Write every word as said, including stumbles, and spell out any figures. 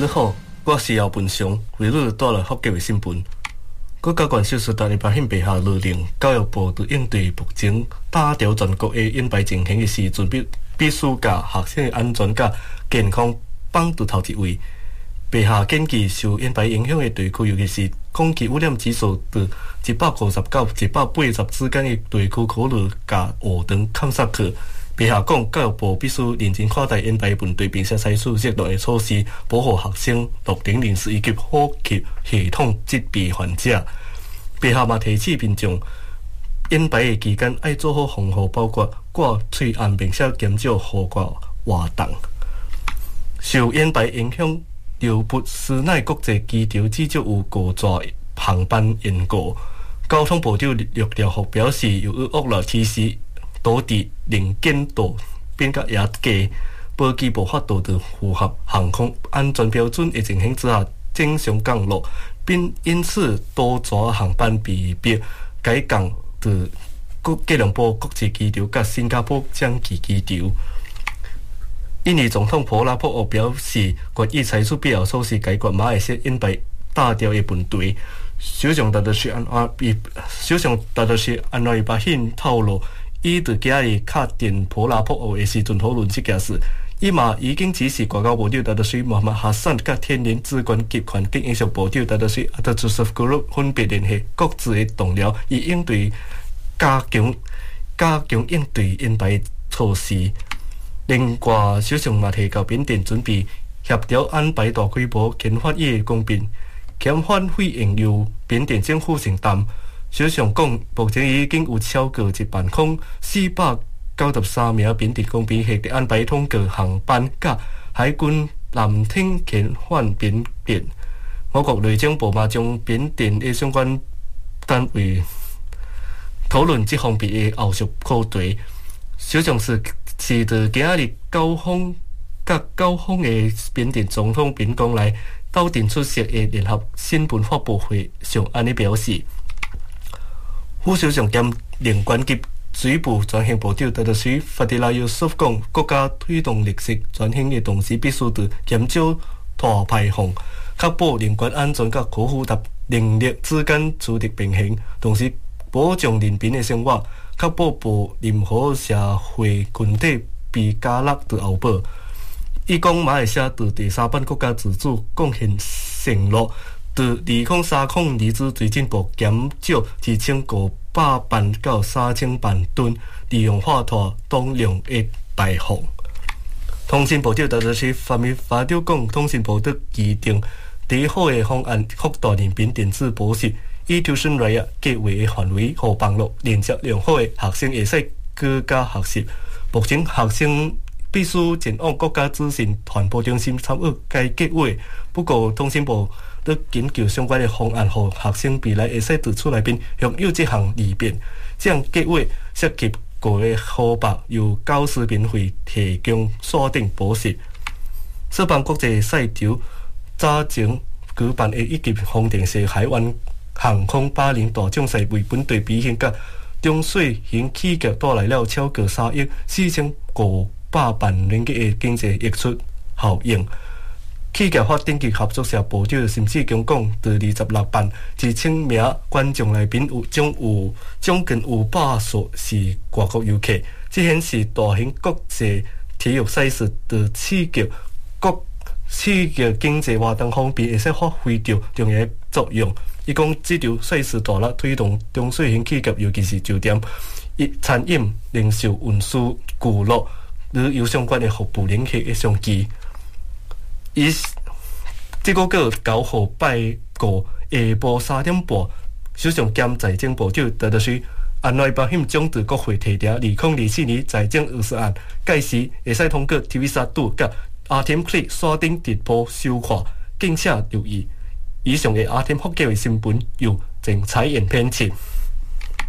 你好，我是姚文雄，为你带来福建的新闻。国家元首苏达尼巴逊陛下勒令，教育部伫应对目前打掉全国的隐蔽情形的时阵，必必须甲学生的安全甲健康放伫头一位。陛下建议受隐蔽影响的地区，尤其是空气污染指数伫一百五十到一百八十之间的地区，考虑甲学堂砍杀去。陛下讲，教育部必须认真看待隐蔽问题，并且采取适当的措施，保护学生、乐龄人士以及呼吸系统疾病患者。陛下嘛提醒民众，隐蔽的期间要做好防护，包括挂喙安，并且减少户外活动。受隐蔽影响，刘布斯奈国际机场至少有五座航班延误。交通部长陆兆福表示，由于恶劣天气，导致零件度变甲也低，飞机无法度伫符合航空安全标准的情形之下正常降落，并因此多座航班被迫改降伫吉隆坡国际机场甲新加坡樟宜机场。印尼总统普拉普奥表示，决意采取必要措施解决马来西亚隐蔽打掉的问题。首相达德西安瓦伊首相达德西安瓦伊巴逊透露，伊伫今日敲电普拉普奥的时阵讨论这件事。伊嘛已经指示外交部长达德西穆罕默哈桑甲天然资源及环境影响部长达德西阿德朱塞夫古鲁分别联系各自的同僚，以应对加强加强应对隐蔽措施。另外，首相嘛提到缅甸准备协调安排大规模研发业的工兵，遣返费用由缅甸政府承担。首相讲，目前已经有超过一万空四百九十三名缅甸工兵获安排通过航班，甲海军蓝厅遣返缅甸。我国内政部嘛将缅甸的相关单位讨论这方面的后续课题。首相是是伫今日高峰甲高峰的缅甸总统宾馆内斗阵出席的联合新闻发布会上安尼表示。副首相兼领管及水部专项部长达德西法迪拉尤苏夫讲，国家推动绿色转型的同时，必须伫减少碳排放，确保能源安全甲可负担能力之间取得平衡，同时保障人民的生活，确保无任何社会群体被加纳伫后补。伊讲，马来西亚伫第三版国家自主贡献承诺。từ二零三零年至最进步减少二千五百万到三千万吨利用化碳当量的排放。通信部长达德西发明发表讲，通信部的制定第一好的方案，扩大人民电子补习以抽升来啊计划的范围和网络连接良好的学生会使高加学习。目前学生必须前往国家资讯传播中心参与该计划，不过通信部在研究相关的方案，让学生未来会使伫厝内边享有这项利便。这项计划涉及五个号码，由教师免费提供锁定补习。这帮国际赛场早前举办的以及风电社海湾航空巴林大奖赛为本地比型甲中小型企业带来了超过三亿四千五百万元的经济溢出效应。企业发展及合作社部长沈志强讲，在二十六万一千名观众内面有将有将近五百所是外国游客，这显示大型国际体育赛事的刺激国刺激经济活动方面会使发挥着重要的作用。伊讲，这场赛事大力推动中小型企业，尤其是酒店、餐饮、零售、运输、娱乐、旅游相关的服务领域的商机。伊这个月九号拜五下晡三点半，首相兼财政部长达德西安内巴逊将伫国会提呈二零二四年财政预算案，届时会使通过 T V 三度甲 R T M Click 锁定直播收看，敬请留意。以上的 R T M 福建的新闻由郑彩燕编辑。